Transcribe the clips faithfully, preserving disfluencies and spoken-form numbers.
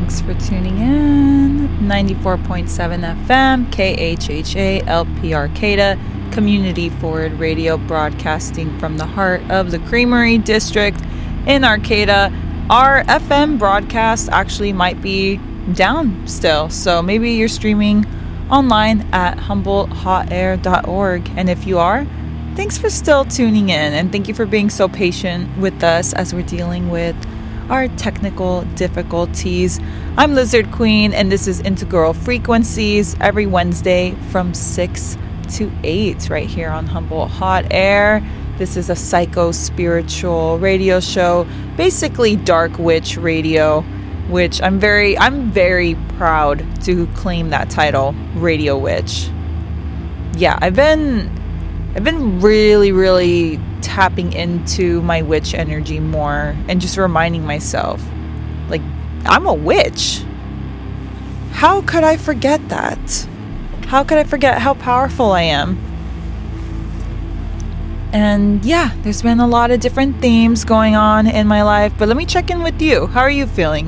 Thanks for tuning in. ninety-four point seven F M, K H H A, L P Arcata, Community Forward Radio, broadcasting from the heart of the Creamery District in Arcata. Our F M broadcast actually might be down still, so maybe you're streaming online at humboldt hot air dot org, and if you are, thanks for still tuning in, and thank you for being so patient with us as we're dealing with our technical difficulties. I'm Lizard Queen, and this is Integral Frequencies every Wednesday from six to eight right here on Humboldt Hot Air. This is a psycho-spiritual radio show, basically dark witch radio, which I'm very I'm very proud to claim that title, Radio Witch. Yeah, I've been I've been really, really tapping into my witch energy more and just reminding myself, like, I'm a witch. How could I forget that? How could I forget how powerful I am? And yeah, there's been a lot of different themes going on in my life, but let me check in with you. How are you feeling?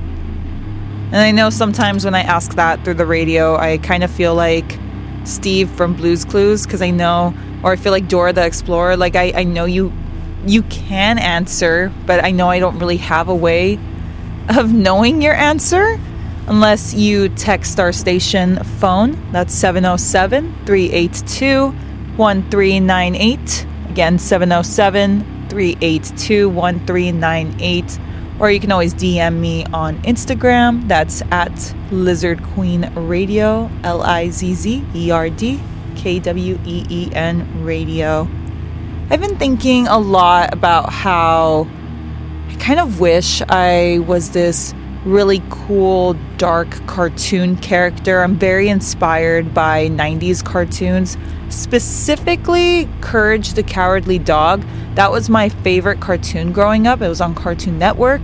And I know sometimes when I ask that through the radio, I kind of feel like Steve from Blue's Clues, because I know, or I feel like Dora the Explorer, like I, I know you you can answer, but I know I don't really have a way of knowing your answer unless you text our station phone. That's seven oh seven, three eight two, one three nine eight. Again, seven oh seven, three eight two, one three nine eight. Or you can always D M me on Instagram. That's at Lizard Queen Radio, L I Z Z E R D K W E E N Radio. I've been thinking a lot about how I kind of wish I was this really cool, dark cartoon character. I'm very inspired by nineties cartoons, specifically Courage the Cowardly Dog. That was my favorite cartoon growing up. It was on Cartoon Network.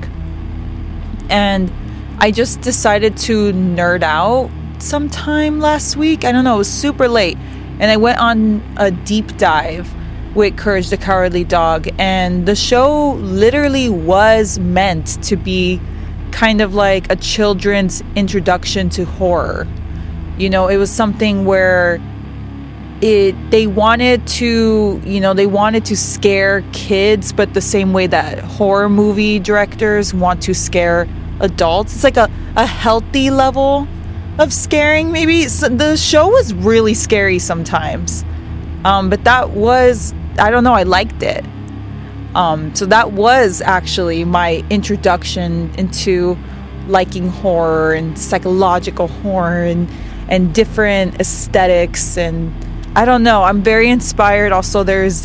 And I just decided to nerd out sometime last week. I don't know, it was super late. And I went on a deep dive with Courage the Cowardly Dog. And the show literally was meant to be kind of like a children's introduction to horror. You know, it was something where it they wanted to, you know, they wanted to scare kids, but the same way that horror movie directors want to scare adults. It's like a, a healthy level of scaring, maybe. So the show was really scary sometimes. Um, but that was, I don't know, I liked it. Um, so that was actually my introduction into liking horror and psychological horror and, and different aesthetics. And I don't know, I'm very inspired. Also, there's